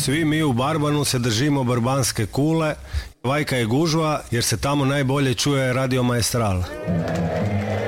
Svi mi u Barbanu se držimo barbanske kule. Vajka je gužva jer se tamo najbolje čuje Radio Maestral.